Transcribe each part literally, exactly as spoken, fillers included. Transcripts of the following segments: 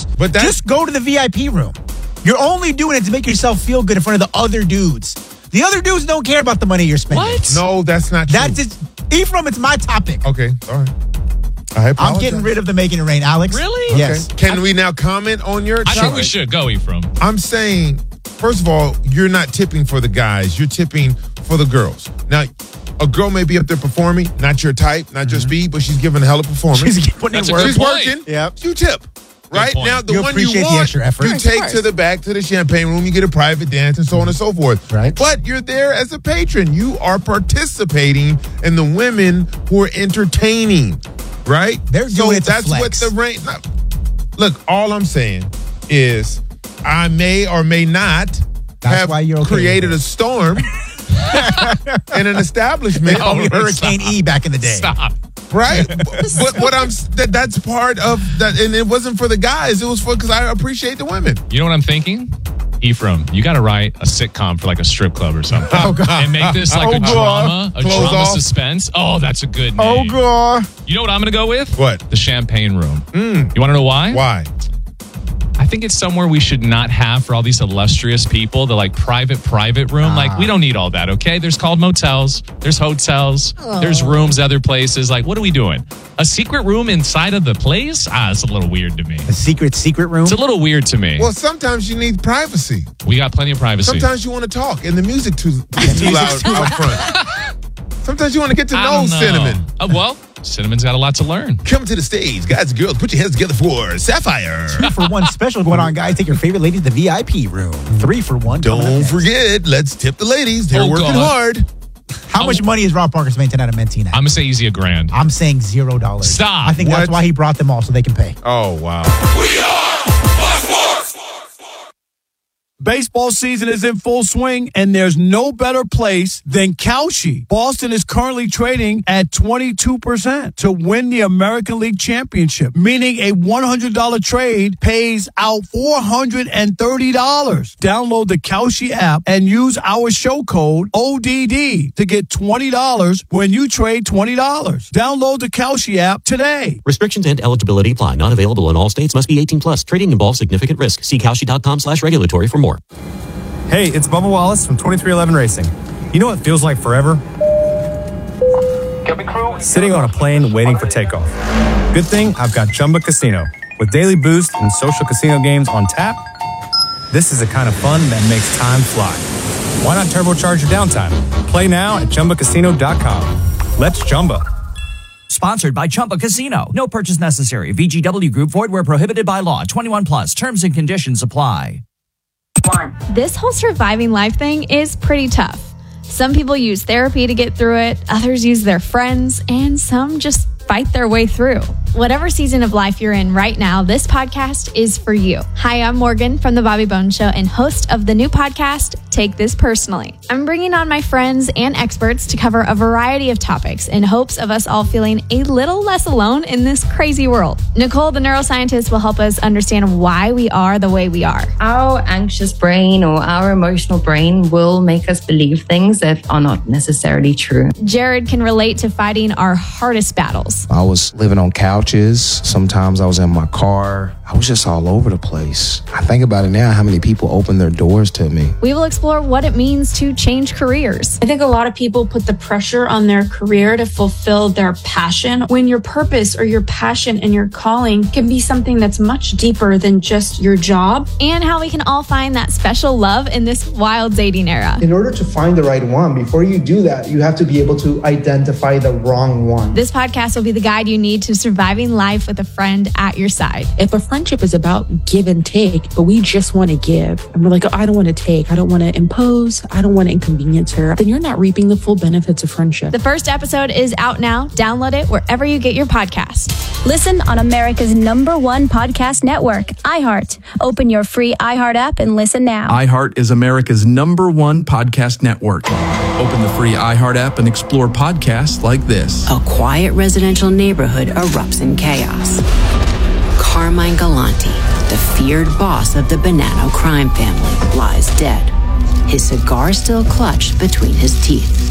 dollars, But that's- just go to the V I P room. You're only doing it to make yourself feel good in front of the other dudes. The other dudes don't care about the money you're spending. What? No, that's not true. That's just, Ephraim, it's my topic. Okay, all right. I apologize. I'm getting rid of the making it rain, Alex. Really? Yes. Okay. Can we now comment on your I choice? think we should go, Ephraim. I'm saying, first of all, you're not tipping for the guys. You're tipping for the girls. Now, a girl may be up there performing, not your type, not your speed, but she's giving a hell of a performance. She's putting That's in a work. good She's point. working. Yep. You tip. Right? point. Now, the You one appreciate you the want, extra effort. you Of take course. to the back to the champagne room, you get a private dance and so on and so forth. Right. But you're there as a patron. You are participating in the women who are entertaining. Right? They're so doing it to that's flex. what the rain. no, Look, all I'm saying is I may or may not That's have why you're okay created with a it. storm in an establishment. Call me Oh, Hurricane stop. E back in the day. Stop. Right, but what I'm that that's part of that, and it wasn't for the guys. It was for because I appreciate the women. You know what I'm thinking? Ephraim, you got to write a sitcom for like a strip club or something. Oh, God. And make this like Oh, a God. drama, a Close drama off. suspense. Oh, that's a good Oh, name. God. You know what I'm going to go with? What? The Champagne Room. You want to know why? Why? I think it's somewhere we should not have for all these illustrious people, the like private, private room. Like, we don't need all that, okay? There's called motels, there's hotels, there's rooms other places. Like, what are we doing? A secret room inside of the place? Ah, it's a little weird to me. A secret, secret room? It's a little weird to me. Well, sometimes you need privacy. We got plenty of privacy. Sometimes you want to talk, and the music too is too loud out front. Sometimes you want to get to I know don't know. Cinnamon. Uh, well, Cinnamon's got a lot to learn. Come to the stage, guys and girls. Put your heads together for Sapphire. Two for one special going on, guys. Take your favorite ladies to the V I P room. Three for one. coming up Don't next. forget, let's tip the ladies. They're Oh, working God. hard. How much money is Rob Parker spending tonight at Mentina? I'm going to say easy a grand. I'm saying zero dollars. Stop. I think What? that's why he brought them all, so they can pay. Oh, wow. Baseball season is in full swing, and there's no better place than Kalshi. Boston is currently trading at twenty-two percent to win the American League Championship, meaning a one hundred dollars trade pays out four hundred thirty dollars. Download the Kalshi app and use our show code O D D to get twenty dollars when you trade twenty dollars. Download the Kalshi app today. Restrictions and eligibility apply. Not available in all states. Must be eighteen plus. Trading involves significant risk. See Kalshi.com slash regulatory for more. Hey, it's Bubba Wallace from twenty-three eleven Racing. You know what feels like forever? Sitting on a plane waiting for takeoff. Good thing I've got Chumba Casino. With daily boost and social casino games on tap, this is the kind of fun that makes time fly. Why not turbocharge your downtime? Play now at Chumba Casino dot com. Let's Chumba. Sponsored by Chumba Casino. No purchase necessary. V G W Group. Void where prohibited by law. twenty-one plus. Terms and conditions apply. This whole surviving life thing is pretty tough. Some people use therapy to get through it, others use their friends, and some just fight their way through. Whatever season of life you're in right now, this podcast is for you. Hi, I'm Morgan from The Bobby Bones Show and host of the new podcast, Take This Personally. I'm bringing on my friends and experts to cover a variety of topics in hopes of us all feeling a little less alone in this crazy world. Nicole, the neuroscientist, will help us understand why we are the way we are. Our anxious brain or our emotional brain will make us believe things that are not necessarily true. Jared can relate to fighting our hardest battles. I was living on couches. Sometimes I was in my car. I was just all over the place. I think about it now, how many people opened their doors to me. We will explore what it means to change careers. I think a lot of people put the pressure on their career to fulfill their passion, when your purpose or your passion and your calling can be something that's much deeper than just your job. And how we can all find that special love in this wild dating era. In order to find the right one, before you do that, you have to be able to identify the wrong one. This podcast will be the guide you need to surviving life with a friend at your side. If a friendship is about give and take, but we just want to give, and we're like, oh, I don't want to take, I don't want to impose, I don't want to inconvenience her, then you're not reaping the full benefits of friendship. The first episode is out now. Download it wherever you get your podcast. Listen on America's number one podcast network, iHeart. Open your free iHeart app and listen now. iHeart is America's number one podcast network. Open the free iHeart app and explore podcasts like this. A quiet residential neighborhood erupts in chaos. Carmine Galante, the feared boss of the Bonanno crime family, lies dead, his cigar still clutched between his teeth.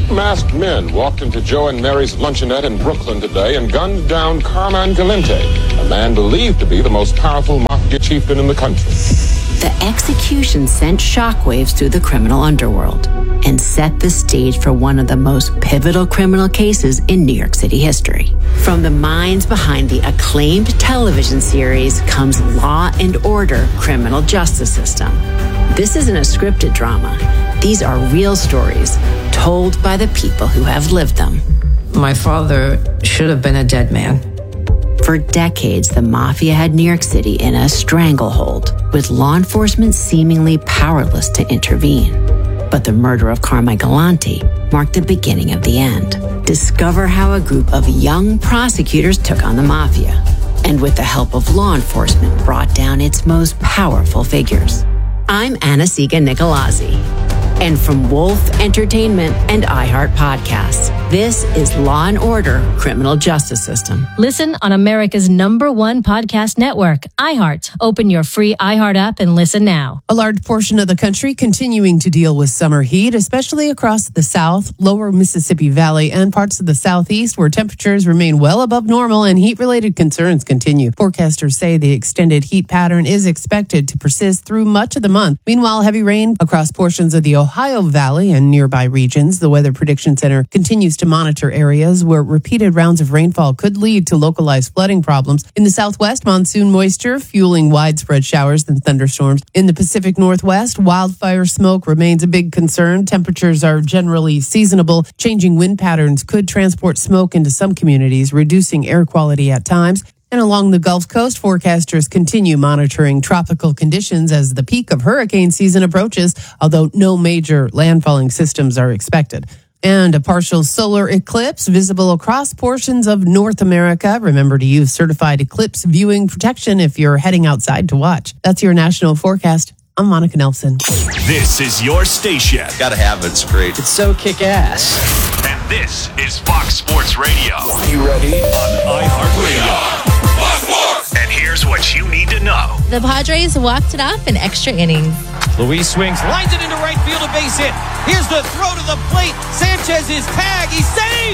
Masked men walked into Joe and Mary's luncheonette in Brooklyn today and gunned down Carmine Galante, a man believed to be the most powerful mafia chieftain in the country. The execution sent shockwaves through the criminal underworld and set the stage for one of the most pivotal criminal cases in New York City history. From the minds behind the acclaimed television series comes Law and Order: Criminal Justice System. This isn't a scripted drama. These are real stories told by the people who have lived them. My father should have been a dead man. For decades, the mafia had New York City in a stranglehold, with law enforcement seemingly powerless to intervene. But the murder of Carmine Galante marked the beginning of the end. Discover how a group of young prosecutors took on the mafia, and with the help of law enforcement, brought down its most powerful figures. I'm Anna-Sigga Nicolazzi. And from Wolf Entertainment and iHeart Podcasts, this is Law and Order: Criminal Justice System. Listen on America's number one podcast network, iHeart. Open your free iHeart app and listen now. A large portion of the country continuing to deal with summer heat, especially across the South, lower Mississippi Valley, and parts of the Southeast, where temperatures remain well above normal and heat-related concerns continue. Forecasters say the extended heat pattern is expected to persist through much of the month. Meanwhile, heavy rain across portions of the Ohio Valley and nearby regions. The Weather Prediction Center continues to monitor areas where repeated rounds of rainfall could lead to localized flooding problems. In the Southwest, monsoon moisture fueling widespread showers and thunderstorms. In the Pacific Northwest, wildfire smoke remains a big concern. Temperatures are generally seasonable. Changing wind patterns could transport smoke into some communities, reducing air quality at times. And along the Gulf Coast, forecasters continue monitoring tropical conditions as the peak of hurricane season approaches, although no major landfalling systems are expected. And a partial solar eclipse visible across portions of North America. Remember to use certified eclipse viewing protection if you're heading outside to watch. That's your national forecast. I'm Monica Nelson. This is your station. Gotta have it. It's great. It's so kick-ass. And this is Fox Sports Radio. You ready? On iHeartRadio. Fox Sports! And here's what you need to know. The Padres walked it off in extra innings. Luis swings, lines it into right field, a base hit. Here's the throw to the plate. Sanchez is tagged. He's safe.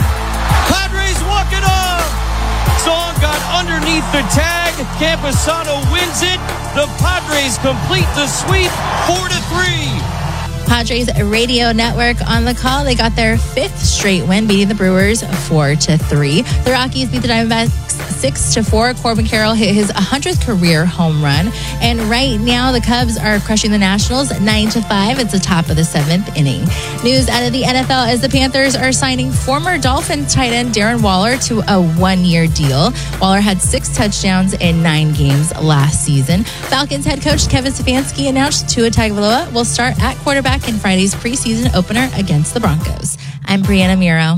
Padres walk it off. Song got underneath the tag. Camposano wins it. The Padres complete the sweep, four to three. Padres radio network on the call. They got their fifth straight win, beating the Brewers four to three. The Rockies beat the Diamondbacks six to four. Corbin Carroll hit his hundredth career home run. And right now, the Cubs are crushing the Nationals nine to five. It's the top of the seventh inning. News out of the N F L as the Panthers are signing former Dolphins tight end Darren Waller to a one-year deal. Waller had six touchdowns in nine games last season. Falcons head coach Kevin Stefanski announced Tua Tagovailoa will start at quarterback in Friday's preseason opener against the Broncos. I'm Brianna Miro.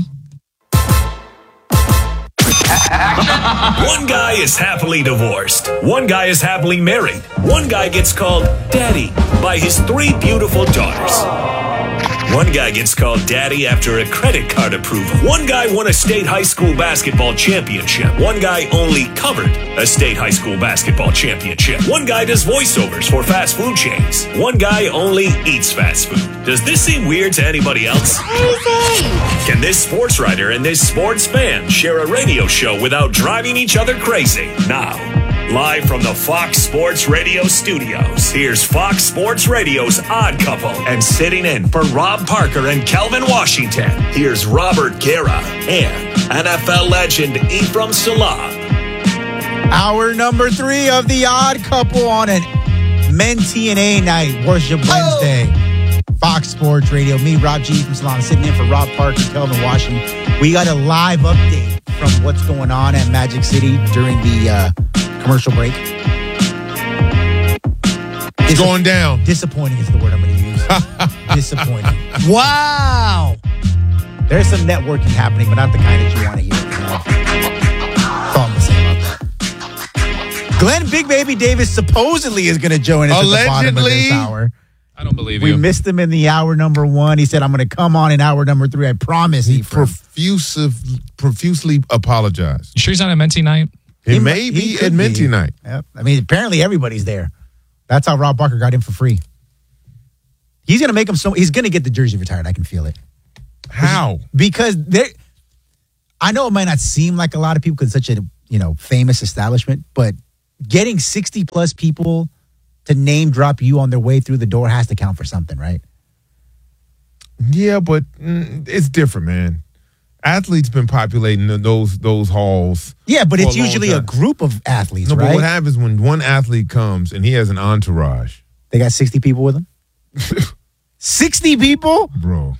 One guy is happily divorced. One guy is happily married. One guy gets called daddy by his three beautiful daughters. One guy gets called daddy after a credit card approval. One guy won a state high school basketball championship. One guy only covered a state high school basketball championship. One guy does voiceovers for fast food chains. One guy only eats fast food. Does this seem weird to anybody else? Crazy! Can this sports writer and this sports fan share a radio show without driving each other crazy? Now, live from the Fox Sports Radio studios, here's Fox Sports Radio's Odd Couple. And sitting in for Rob Parker and Kelvin Washington, here's Robert Guerra and N F L legend Ephraim Salaam. Hour number three of the Odd Couple on an Men T N A night, Worship Wednesday. Oh. Fox Sports Radio. Me, Rob G. from Salon, sitting in for Rob Parker, Kelvin Washington. We got a live update from what's going on at Magic City during the uh, commercial break. It's Dis- going down. Disappointing is the word I'm going to use. Disappointing. Wow. There's some networking happening, but not the kind that you want to hear. You know? That's all I'm going to say about that. Glenn Big Baby Davis supposedly is going to join us Allegedly. at the bottom of this hour. I don't believe we you. We missed him in the hour number one. He said, I'm going to come on in hour number three. I promise. He profusive, profusely apologized. You sure he's not at Menti night? He, he may be at Menti night. Yep. I mean, apparently everybody's there. That's how Rob Parker got him for free. He's going to make him so, he's going to get the jersey retired. I can feel it. How? Because they, I know it might not seem like a lot of people because it's such a you know famous establishment, but getting sixty plus people to name drop you on their way through the door has to count for something, right? Yeah, but mm, it's different, man. Athletes been populating those those halls. Yeah, but for it's a long usually a time. group of athletes, No, right? but what happens when one athlete comes and he has an entourage? They got sixty people with him? sixty people? Bro.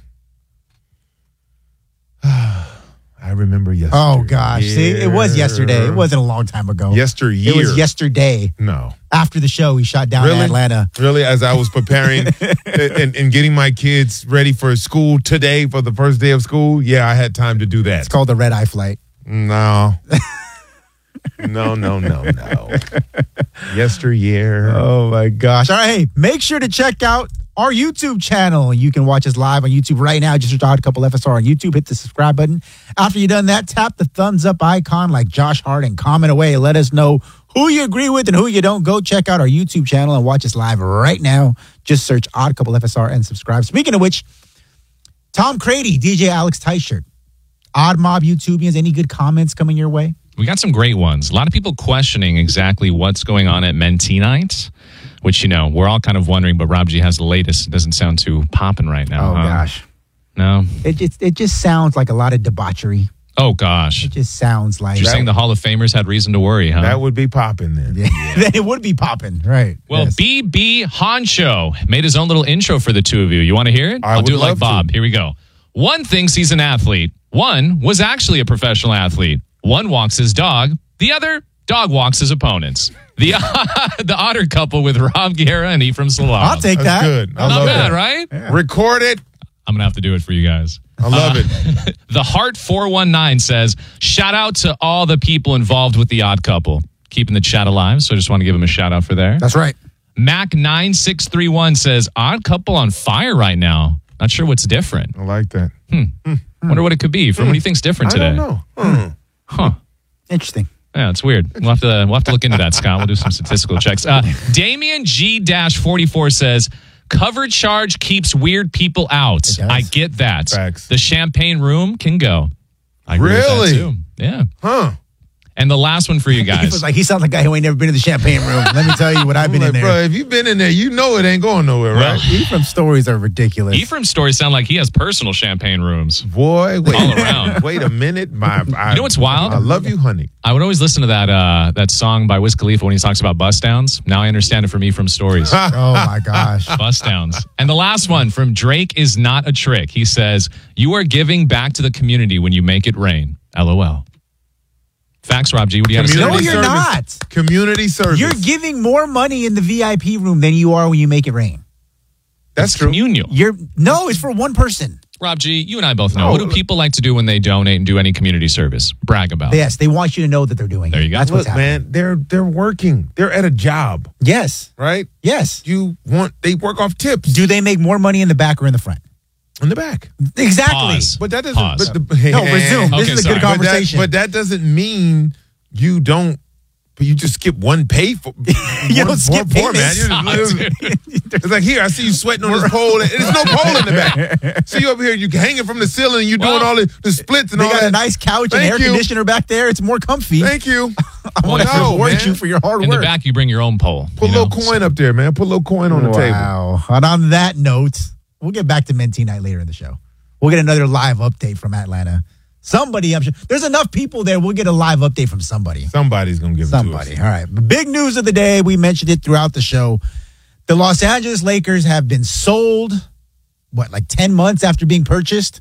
I remember yesterday. Oh, gosh. See, it was yesterday. It wasn't a long time ago. Yesteryear. It was yesterday. No. After the show, we shot down Really? in Atlanta. Really? As I was preparing and, and getting my kids ready for school today for the first day of school, yeah, I had time to do that. It's called the red eye flight. No. No, no, no, no. Yesteryear. Oh, my gosh. All right, hey, make sure to check out our YouTube channel. You can watch us live on YouTube right now. Just search Odd Couple F S R on YouTube. Hit the subscribe button. After you've done that, tap the thumbs up icon like Josh Hart and comment away. Let us know who you agree with and who you don't. Go check out our YouTube channel and watch us live right now. Just search Odd Couple F S R and subscribe. Speaking of which, Tom Crady, D J Alex Tyshirt, Odd Mob YouTubians, any good comments coming your way? We got some great ones. A lot of people questioning exactly what's going on at Mentee Night, which, you know, we're all kind of wondering, but Rob G has the latest. It doesn't sound too popping right now. Oh, huh? gosh. No? It just, it just sounds like a lot of debauchery. Oh, gosh. It just sounds like... You're saying the Hall of Famers had reason to worry, huh? That would be popping then. Yeah. Then it would be popping, right. Well, Yes. B B Honcho made his own little intro for the two of you. You want to hear it? I I'll would do it like love to. Bob. Here we go. One thinks he's an athlete. One was actually a professional athlete. One walks his dog. The other dog walks his opponents. The the otter couple with Rob Guerra and Ephraim Salam. I'll take That's that. good. I Not love bad, that. right? Yeah. Record it. I'm going to have to do it for you guys. I love it. The Heart four one nine says, shout out to all the people involved with the odd couple. Keeping the chat alive, so I just want to give them a shout out for there. That's right. Mac nine six three one says, odd couple on fire right now. Not sure what's different. I like that. Hmm. Wonder what it could be. From what do you think's different I today? don't know. Hmm. Huh. Interesting. Yeah, it's weird. We'll have to we'll have to look into that, Scott. We'll do some statistical checks. Uh, Damien G forty-four says, cover charge keeps weird people out. It does. I get that. Facts. The champagne room can go. I agree with that Really? too. Yeah. Huh. And the last one for you He guys. was like, he sounds like a guy who ain't never been in the champagne room. Let me tell you what I've I'm been like, in there. bro, if you've been in there, you know it ain't going nowhere, Well, right? Ephraim's stories are ridiculous. Ephraim's stories sound like he has personal champagne rooms. Boy, wait, All around. wait a minute. My, I, You know what's wild? I love you, honey. I would always listen to that uh, that song by Wiz Khalifa when he talks about bust downs. Now I understand it from Ephraim's stories. Oh, my gosh. Bust downs. And the last one from Drake is not a trick. He says, you are giving back to the community when you make it rain. LOL. Facts, Rob G. What do you have to say? No, Community you're service. not. Community service. You're giving more money in the V I P room than you are when you make it rain. That's true. Communal. You're No, it's for one person. Rob G, you and I both know. No. What do people like to do when they donate and do any community service? Brag about. Yes, they want you to know that they're doing There it. you go. That's what's Look, happening. man, they're they're working. They're at a job, Yes. right? Yes. You want they work off tips Do they make more money in the back or in the front? in the back. Exactly. Pause. But that doesn't. Pause. But the, No, resume. This Okay, is a sorry. good But that- conversation. But that, but that doesn't mean you don't. But you just skip one pay for. You one don't skip format. payments. You just- It's like here, I see you sweating on this pole. And there's no pole in the back. See you over here, you hanging from the ceiling, and you doing Well, all the, the splits and They all got that. a nice couch and Thank air you. conditioner back there. It's more comfy. Thank you. I want to no, reward man. you for your hard In work. the back, you bring your own pole. Put you a little know? coin up there, man. Put a little coin on the table. Wow. And on that note, we'll get back to Mentee Night later in the show. We'll get another live update from Atlanta. Somebody, I'm sure. There's enough people there. We'll get a live update from somebody. Somebody's gonna give Somebody. it to All right. But big news of the day. We mentioned it throughout the show. The Los Angeles Lakers have been sold, what, like ten months after being purchased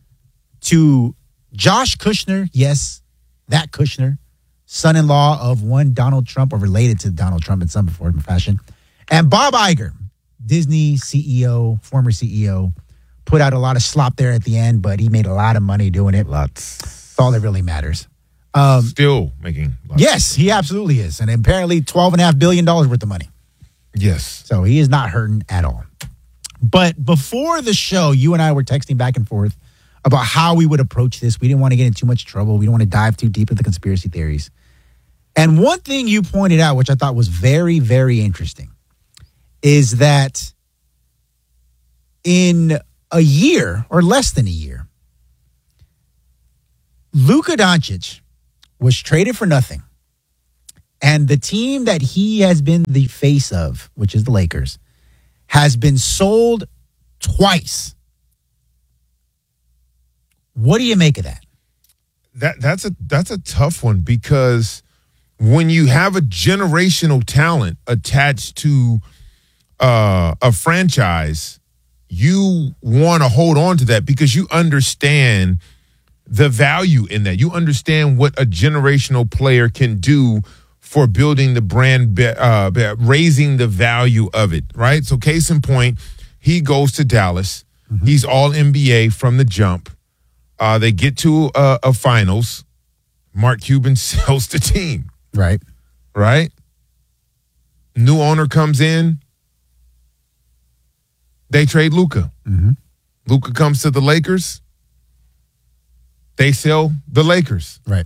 to Josh Kushner. Yes, that Kushner, son-in-law of one Donald Trump or related to Donald Trump in some form or fashion. And Bob Iger, Disney C E O, former C E O, put out a lot of slop there at the end, but he made a lot of money doing it. Lots. That's all that really matters. Um, Still making. Lots. yes, he absolutely is. And apparently twelve point five billion dollars worth of money. Yes. So he is not hurting at all. But before the show, you and I were texting back and forth about how we would approach this. We didn't want to get in too much trouble. We don't want to dive too deep into conspiracy theories. And one thing you pointed out, which I thought was very, very interesting, is that in a year or less than a year, Luka Doncic was traded for nothing. And the team that he has been the face of, which is the Lakers, has been sold twice. What do you make of that? That that's a that's a tough one, because when you have a generational talent attached to uh, a franchise, you want to hold on to that because you understand the value in that. You understand what a generational player can do for building the brand, uh, raising the value of it, right? So case in point, he goes to Dallas. Mm-hmm. He's all N B A from the jump. Uh, they get to a, a finals. Mark Cuban sells the team. Right. Right? New owner comes in. They trade Luka. Mm-hmm. Luka comes to the Lakers. They sell the Lakers. Right.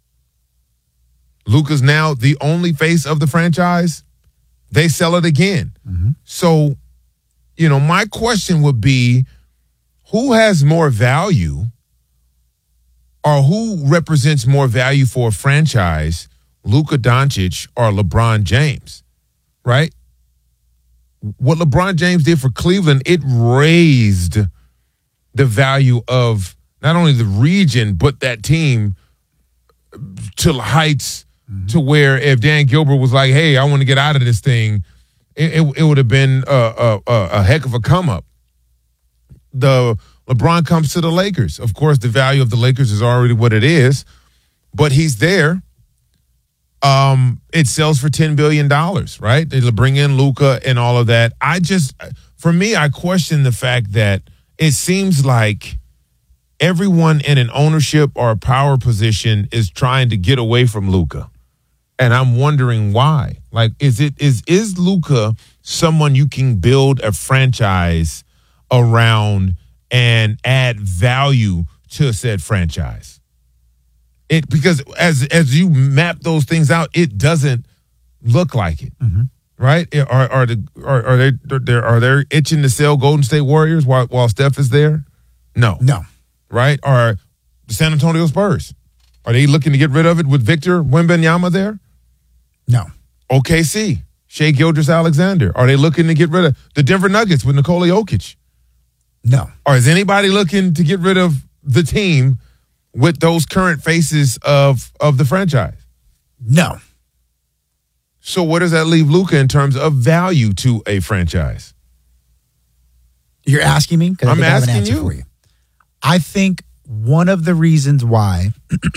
Luka's now the only face of the franchise. They sell it again. Mm-hmm. So, you know, my question would be, who has more value, or who represents more value for a franchise, Luka Doncic or LeBron James, right? What LeBron James did for Cleveland, it raised the value of not only the region, but that team to heights mm-hmm. to where if Dan Gilbert was like, hey, I want to get out of this thing, it, it, it would have been a, a, a heck of a come up. The LeBron comes to the Lakers. Of course, the value of the Lakers is already what it is, but he's there. Um, it sells for ten billion dollars, right? They bring in Luka and all of that. I just, for me, I question the fact that it seems like everyone in an ownership or a power position is trying to get away from Luka. And I'm wondering why. Like, is it is is Luka someone you can build a franchise around and add value to said franchise? It because as as you map those things out, it doesn't look like it, mm-hmm. right? Are are the are, are they there are they itching to sell Golden State Warriors while while Steph is there? No, no, right? Or the San Antonio Spurs, are they looking to get rid of it with Victor Wembanyama there? No. O K C, Shai Gilgeous-Alexander, are they looking to get rid of the Denver Nuggets with Nikola Jokic? No. Or is anybody looking to get rid of the team with those current faces of of the franchise? No. So where does that leave Luka in terms of value to a franchise? You're asking me? Because I'm I have an asking answer you. for you. I think one of the reasons why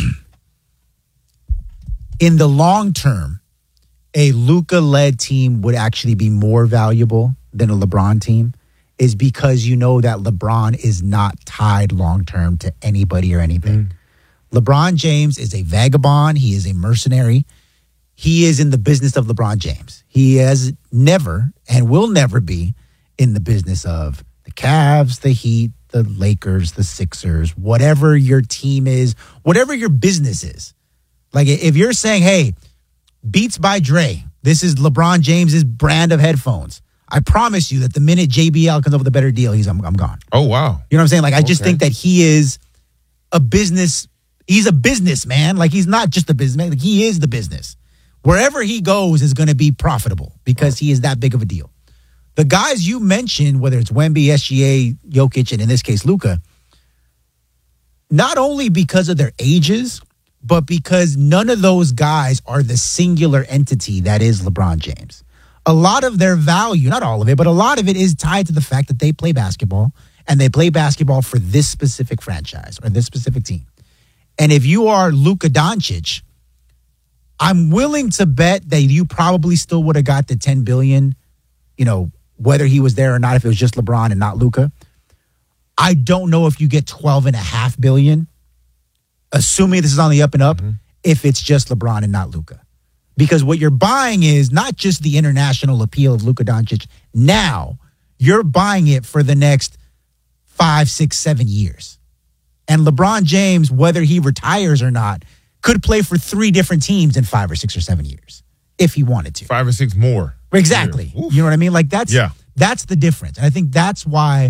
in the long term, a Luka-led team would actually be more valuable than a LeBron team is because you know that LeBron is not tied long-term to anybody or anything. Mm. LeBron James is a vagabond. He is a mercenary. He is in the business of LeBron James. He has never and will never be in the business of the Cavs, the Heat, the Lakers, the Sixers, whatever your team is, whatever your business is. Like if you're saying, hey, Beats by Dre, this is LeBron James's brand of headphones. I promise you that the minute J B L comes up with a better deal, he's I'm, I'm gone. Oh, wow. You know what I'm saying? Like, I just Okay. think that he is a business. He's a businessman. Like, he's not just a businessman. Like, he is the business. Wherever he goes is going to be profitable because he is that big of a deal. The guys you mentioned, whether it's Wemby, S G A, Jokic, and in this case, Luka, not only because of their ages, but because none of those guys are the singular entity that is LeBron James. A lot of their value, not all of it, but a lot of it is tied to the fact that they play basketball and they play basketball for this specific franchise or this specific team. And if you are Luka Doncic, I'm willing to bet that you probably still would have got the ten billion dollars, you know, whether he was there or not, if it was just LeBron and not Luka. I don't know if you get twelve and a half billion, assuming this is on the up and up, mm-hmm. if it's just LeBron and not Luka. Because what you're buying is not just the international appeal of Luka Doncic now, you're buying it for the next five, six, seven years. And LeBron James, whether he retires or not, could play for three different teams in five or six or seven years if he wanted to. Five or six more. Exactly. You know what I mean? Like that's Yeah. that's the difference. And I think that's why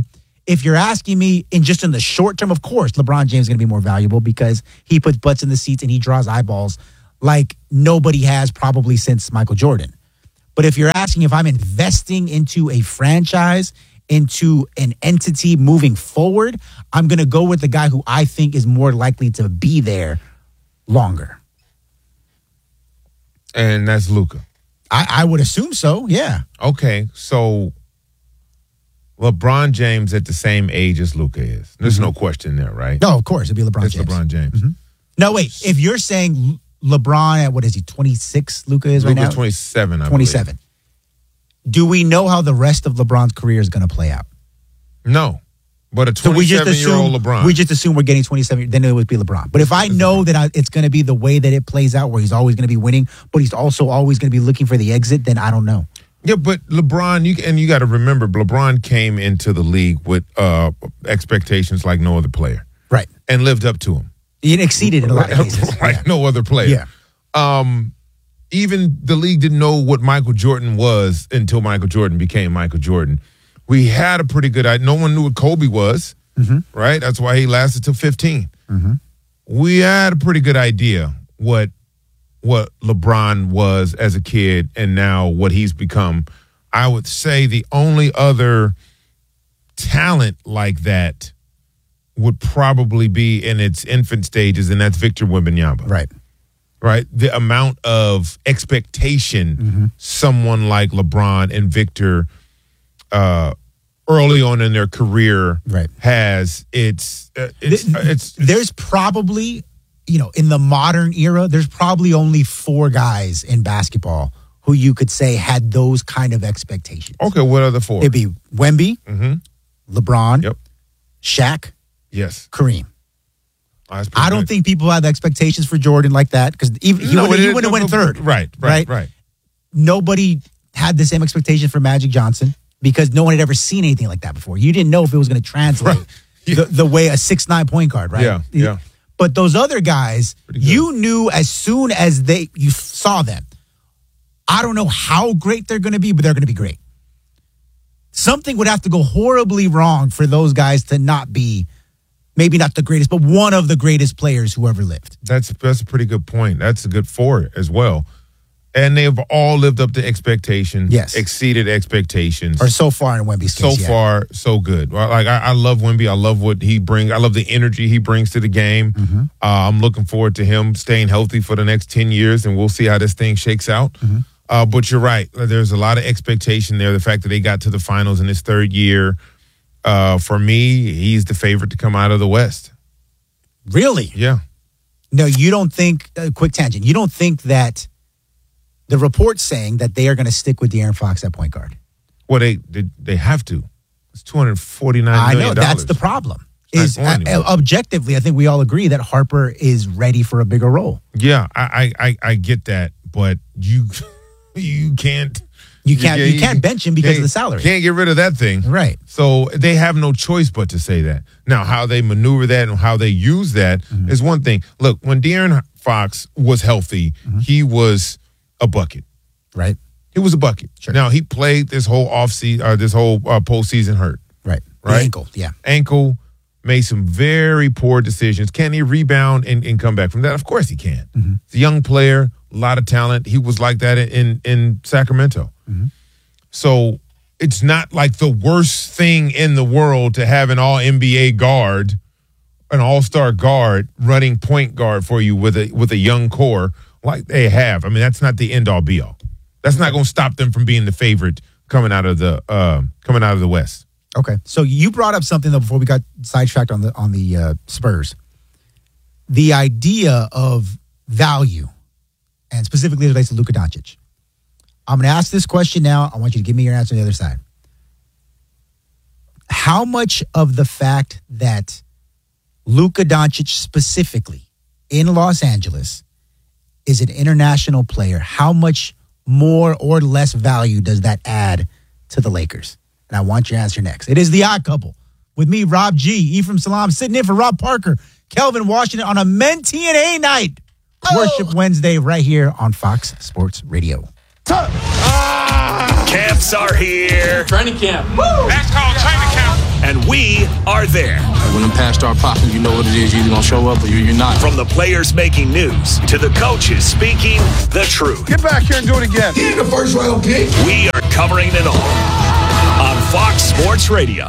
if you're asking me in just in the short term, of course, LeBron James is going to be more valuable because he puts butts in the seats and he draws eyeballs like nobody has probably since Michael Jordan. But if you're asking if I'm investing into a franchise, into an entity moving forward, I'm going to go with the guy who I think is more likely to be there longer. And that's Luka. I, I would assume so, yeah. Okay, so LeBron James at the same age as Luka is. There's mm-hmm. no question there, right? No, of course, it'd be LeBron it's James. LeBron James. Mm-hmm. No, wait, if you're saying LeBron at, what is he, twenty-six, Luka is Luka right now? twenty-seven, I twenty-seven. believe. Do we know how the rest of LeBron's career is going to play out? No. But a So we just twenty-seven-year-old assume LeBron. we just assume we're getting twenty-seven. Then it would be LeBron. But if I know that I, it's going to be the way that it plays out, where he's always going to be winning, but he's also always going to be looking for the exit, then I don't know. Yeah, but LeBron, you and you got to remember, LeBron came into the league with uh, expectations like no other player, right? And lived up to them. He exceeded in a lot of cases, like yeah. no other player. Yeah. Um, even the league didn't know what Michael Jordan was until Michael Jordan became Michael Jordan. We had a pretty good idea. No one knew what Kobe was. Mm-hmm. Right? That's why he lasted till fifteen. Mm-hmm. We had a pretty good idea what what LeBron was as a kid and now what he's become. I would say the only other talent like that would probably be in its infant stages, and that's Victor Wembanyama. Right. Right? The amount of expectation mm-hmm. someone like LeBron and Victor uh early on in their career right. has it's, uh, it's, uh, it's it's there's probably, you know, in the modern era, there's probably only four guys in basketball who you could say had those kind of expectations. Okay, what are the four? It'd be Wemby, mm-hmm. LeBron, yep. Shaq, yes, Kareem. Oh, I don't good. think people had expectations for Jordan like that because even he no, would have went third. Right, right, right, right. Nobody had the same expectation for Magic Johnson, because no one had ever seen anything like that before. You didn't know if it was going to translate right. yeah. the, the way a six nine point guard, right? Yeah, yeah. But those other guys, you knew as soon as they you saw them. I don't know how great they're going to be, but they're going to be great. Something would have to go horribly wrong for those guys to not be, maybe not the greatest, but one of the greatest players who ever lived. That's that's a pretty good point. That's a good four as well. And they've all lived up to expectations. Yes. Exceeded expectations. Or so far in Wemby's So case, yeah. far, so good. Like I, I love Wemby. I love what he brings. I love the energy he brings to the game. Mm-hmm. Uh, I'm looking forward to him staying healthy for the next ten years, and we'll see how this thing shakes out. Mm-hmm. Uh, but you're right. There's a lot of expectation there. The fact that they got to the finals in his third year, uh, for me, he's the favorite to come out of the West. Really? Yeah. No, you don't think, uh, quick tangent, you don't think that the report's saying that they are going to stick with De'Aaron Fox at point guard? Well, they they, they have to. It's two hundred forty-nine I million know, dollars. that's the problem. It's Is uh, objectively, I think we all agree that Harper is ready for a bigger role. Yeah, I I, I, I get that, but you you can't you can't you, you can't bench him because of the salary. Can't get rid of that thing, right? So they have no choice but to say that. Now, how they maneuver that and how they use that mm-hmm. is one thing. Look, when De'Aaron Fox was healthy, mm-hmm. he was a bucket, right? He was a bucket. Sure. Now he played this whole off season, uh, this whole uh, postseason hurt, right? Right, the ankle, yeah, ankle. Made some very poor decisions. Can he rebound and, and come back from that? Of course he can. Mm-hmm. He's a young player, a lot of talent. He was like that in in, in Sacramento. Mm-hmm. So it's not like the worst thing in the world to have an all N B A guard, an all-star guard running point guard for you with a with a young core like they have. I mean, that's not the end-all be-all. That's not going to stop them from being the favorite coming out of the uh, coming out of the West. Okay, so you brought up something though before we got sidetracked on the on the uh, Spurs. The idea of value, and specifically as it relates to Luka Doncic. I'm going to ask this question now. I want you to give me your answer on the other side. How much of the fact that Luka Doncic specifically in Los Angeles is an international player, how much more or less value does that add to the Lakers? And I want your answer next. It is The Odd Couple with me, Rob G, Ephraim Salam, sitting in for Rob Parker, Kelvin Washington on a Men T N A night. Oh. Worship Wednesday right here on Fox Sports Radio. Ah, camps are here. Training camp. Woo. That's called training camp. and we are there. When them past start popping, you know what it is. You're either going to show up or you're not. From the players making news to the coaches speaking the truth. Get back here and do it again. In the first round pick. We are covering it all on Fox Sports Radio.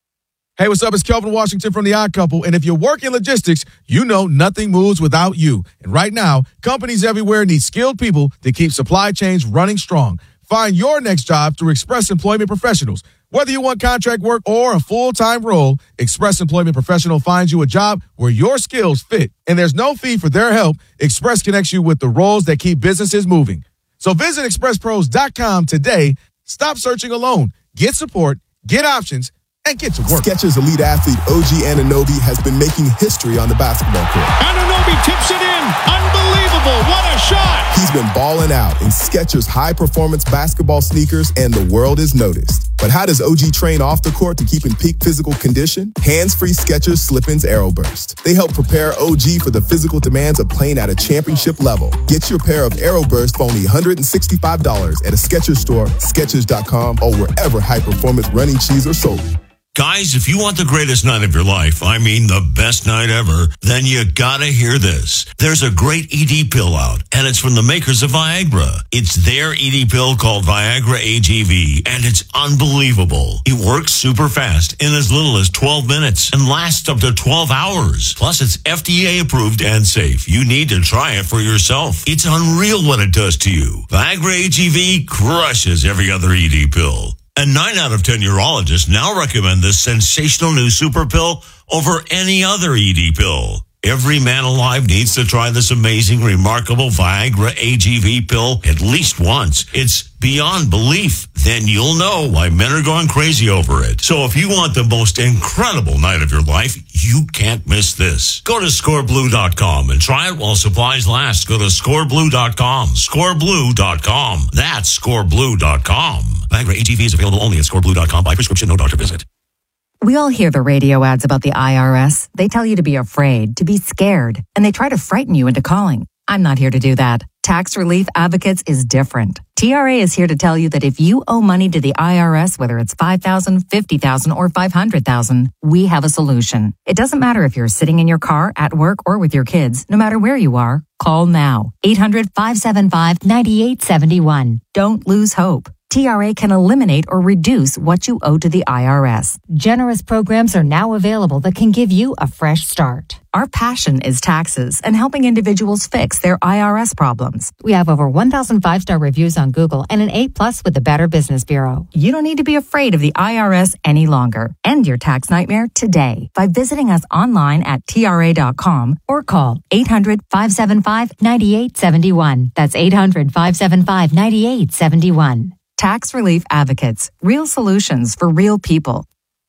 Hey, what's up? It's Kelvin Washington from The Odd Couple. And if you work in logistics, you know nothing moves without you. And right now, companies everywhere need skilled people to keep supply chains running strong. Find your next job through Express Employment Professionals. Whether you want contract work or a full-time role, Express Employment Professional finds you a job where your skills fit. And there's no fee for their help. Express connects you with the roles that keep businesses moving. So visit express pros dot com today. Stop searching alone. Get support, get options, and get to work. Skechers elite athlete O G Anunoby has been making history on the basketball court. Anunoby tips it in. Unbelievable. What a shot. He's been balling out in Skechers high-performance basketball sneakers, and the world is noticed. But how does O G train off the court to keep in peak physical condition? Hands-free Skechers Slip-ins Aeroburst. They help prepare O G for the physical demands of playing at a championship level. Get your pair of Aeroburst for only one hundred sixty-five dollars at a Skechers store, Skechers dot com, or wherever high-performance running shoes are sold. Guys, if you want the greatest night of your life, I mean the best night ever, then you gotta hear this. There's a great E D pill out, and it's from the makers of Viagra. It's their E D pill called Viagra A G V, and it's unbelievable. It works super fast in as little as twelve minutes and lasts up to twelve hours. Plus, it's F D A approved and safe. You need to try it for yourself. It's unreal what it does to you. Viagra A G V crushes every other E D pill. And nine out of ten urologists now recommend this sensational new super pill over any other E D pill. Every man alive needs to try this amazing, remarkable Viagra A G V pill at least once. It's beyond belief. Then you'll know why men are going crazy over it. So if you want the most incredible night of your life, you can't miss this. Go to score blue dot com and try it while supplies last. Go to score blue dot com. score blue dot com. That's score blue dot com. Viagra A G V is available only at score blue dot com by prescription, no doctor visit. We all hear the radio ads about the I R S. They tell you to be afraid, to be scared, and they try to frighten you into calling. I'm not here to do that. Tax Relief Advocates is different. T R A is here to tell you that if you owe money to the I R S, whether it's five thousand dollars, fifty thousand dollars, or five hundred thousand dollars, we have a solution. It doesn't matter if you're sitting in your car, at work, or with your kids. No matter where you are, call now. eight hundred, five seven five, nine eight seven one. Don't lose hope. T R A can eliminate or reduce what you owe to the I R S. Generous programs are now available that can give you a fresh start. Our passion is taxes and helping individuals fix their I R S problems. We have over one thousand five-star reviews on Google and an A plus with the Better Business Bureau. You don't need to be afraid of the I R S any longer. End your tax nightmare today by visiting us online at T R A dot com or call eight hundred, five seven five, nine eight seven one. That's eight hundred, five seven five, nine eight seven one. Tax Relief Advocates. Real solutions for real people.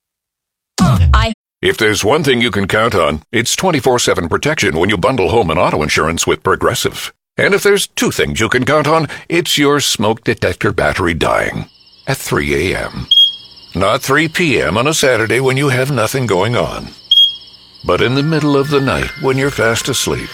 I If there's one thing you can count on, it's twenty-four seven protection when you bundle home and auto insurance with Progressive. And if there's two things you can count on, it's your smoke detector battery dying at three a.m. Not three p.m. on a Saturday when you have nothing going on, but in the middle of the night when you're fast asleep.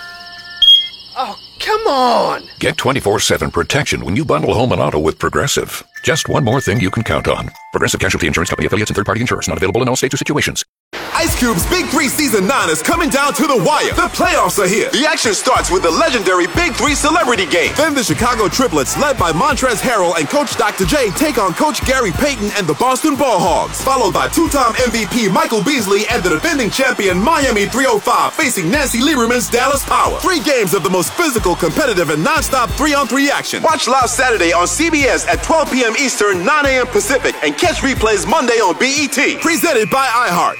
Oh, come on! Get twenty-four seven protection when you bundle home and auto with Progressive. Just one more thing you can count on. Progressive Casualty Insurance Company, affiliates, and third-party insurers. Not available in all states or situations. Ice Cube's Big Three Season nine is coming down to the wire. The playoffs are here. The action starts with the legendary Big Three Celebrity Game. Then the Chicago Triplets, led by Montrezl Harrell and Coach Doctor J, take on Coach Gary Payton and the Boston Ball Hogs. Followed by two-time M V P Michael Beasley and the defending champion Miami three oh five facing Nancy Lieberman's Dallas Power. Three games of the most physical, competitive, and non-stop three-on-three action. Watch live Saturday on C B S at twelve p.m. Eastern, nine a.m. Pacific, and catch replays Monday on B E T. Presented by iHeart.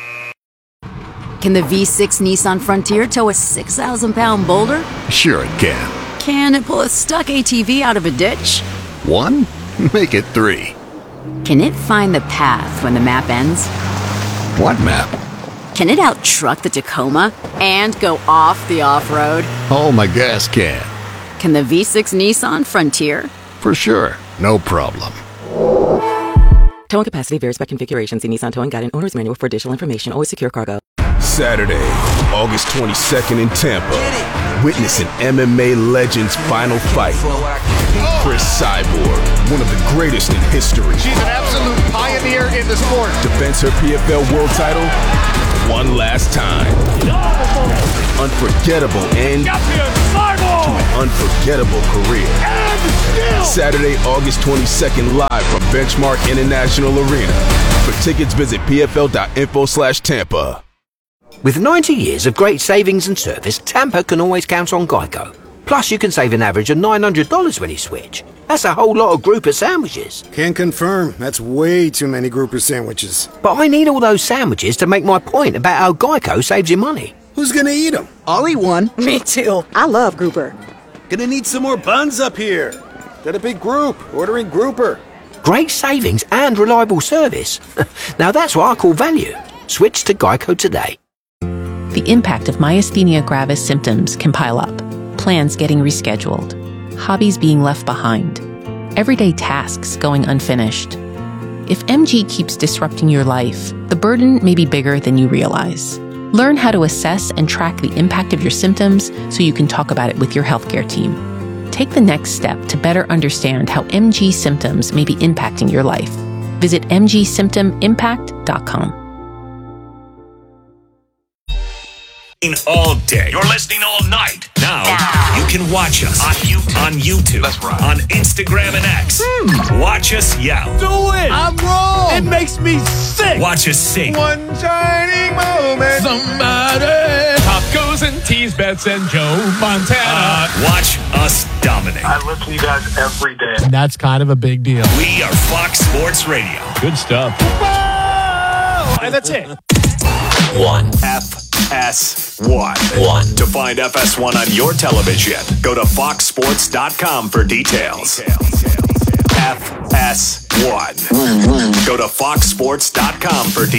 Can the V six Nissan Frontier tow a six thousand pound boulder? Sure it can. Can it pull a stuck A T V out of a ditch? One? Make it three. Can it find the path when the map ends? What map? Can it out-truck the Tacoma and go off the off-road? Oh, my gas can. Can the V six Nissan Frontier? For sure. No problem. Towing capacity varies by configuration. See Nissan Towing Guide and Owner's Manual for additional information. Always secure cargo. Saturday, August twenty-second in Tampa. Witness an M M A legend's final fight. Chris Cyborg, one of the greatest in history. She's an absolute pioneer in the sport. Defends her P F L world title one last time. Unforgettable end to an unforgettable career. Saturday, August twenty-second, live from Benchmark International Arena. For tickets, visit pfl.info slash Tampa. With ninety years of great savings and service, Tampa can always count on Geico. Plus, you can save an average of nine hundred dollars when you switch. That's a whole lot of grouper sandwiches. Can confirm. That's way too many grouper sandwiches. But I need all those sandwiches to make my point about how Geico saves you money. Who's gonna eat them? I'll eat one. Me too. I love grouper. Gonna need some more buns up here. Got a big group. Ordering grouper. Great savings and reliable service. Now that's what I call value. Switch to Geico today. The impact of myasthenia gravis symptoms can pile up. Plans getting rescheduled. Hobbies being left behind. Everyday tasks going unfinished. If M G keeps disrupting your life, the burden may be bigger than you realize. Learn how to assess and track the impact of your symptoms so you can talk about it with your healthcare team. Take the next step to better understand how M G symptoms may be impacting your life. Visit m g symptom impact dot com. All day. You're listening all night. Now you can watch us on YouTube, on, YouTube, That's right. on Instagram and X. Hmm. Watch us yell. Do it! I'm wrong! It makes me sick! Watch us sing. One shining moment. Somebody! Top goes and tease bets and Joe Montana. Uh, watch us dominate. I listen to you guys every day. And that's kind of a big deal. We are Fox Sports Radio. Good stuff. Whoa! And that's it. One. F S one. One. To find F S one on your television, go to fox sports dot com for details. F S one. Go to fox sports dot com for details.